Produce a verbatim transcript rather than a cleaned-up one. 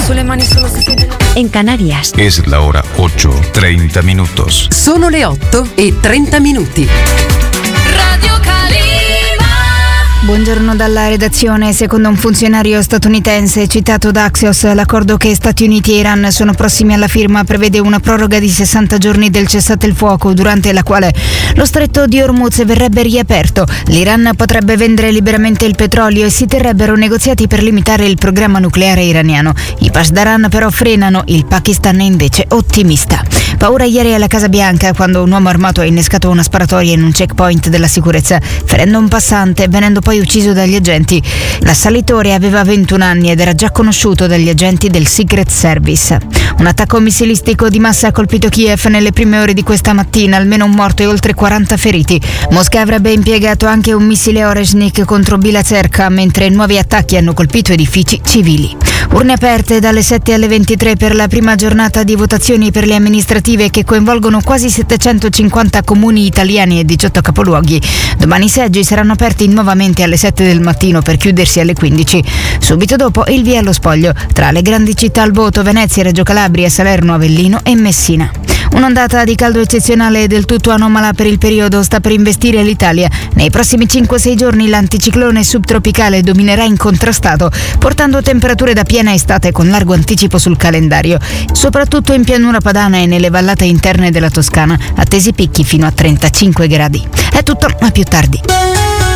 Sulle mani solo se siete En Canarias. Es la hora ocho, treinta minutos. Sono le otto e trenta minuti. Radio Calima. Buongiorno dalla redazione. Secondo un funzionario statunitense citato da Axios, l'accordo che Stati Uniti e Iran sono prossimi alla firma prevede una proroga di sessanta giorni del cessate il fuoco, durante la quale lo stretto di Hormuz verrebbe riaperto. L'Iran potrebbe vendere liberamente il petrolio e si terrebbero negoziati per limitare il programma nucleare iraniano. I Pasdaran però frenano, il Pakistan è invece ottimista. Paura ieri alla Casa Bianca quando un uomo armato ha innescato una sparatoria in un checkpoint della sicurezza, ferendo un passante, venendo poi ucciso dagli agenti. L'assalitore aveva ventuno anni ed era già conosciuto dagli agenti del Secret Service. Un attacco missilistico di massa ha colpito Kiev nelle prime ore di questa mattina, almeno un morto e oltre quaranta feriti. Mosca avrebbe impiegato anche un missile Oreshnik contro Bilazerka, mentre nuovi attacchi hanno colpito edifici civili. Urne aperte dalle sette alle ventitré per la prima giornata di votazioni per le amministrative che coinvolgono quasi settecentocinquanta comuni italiani e diciotto capoluoghi. Domani i seggi saranno aperti nuovamente alle sette del mattino per chiudersi alle quindici. Subito dopo il via allo spoglio tra le grandi città al voto: Venezia, Reggio Calabria, Salerno, Avellino e Messina. Un'ondata di caldo eccezionale e del tutto anomala per il periodo sta per investire l'Italia. Nei prossimi cinque sei giorni l'anticiclone subtropicale dominerà incontrastato, portando temperature da piena estate con largo anticipo sul calendario, soprattutto in pianura padana e nelle vallate interne della Toscana, attesi picchi fino a trentacinque gradi. È tutto, a più tardi.